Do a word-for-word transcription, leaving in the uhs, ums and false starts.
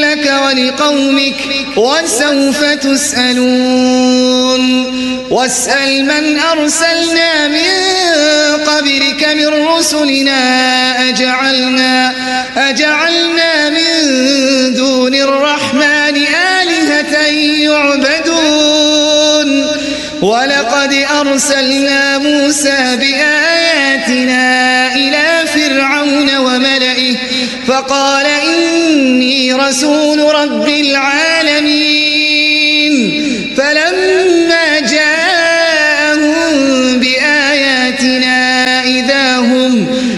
لك ولقومك وسوف تسألون واسأل من أرسلنا من قبلك من رسلنا أجعلنا, أجعلنا من دون الرحمن آلهة يعبدون ولقد أرسلنا موسى بآياتنا إلى فرعون وملئه فقال إني رسول رب العالمين فلما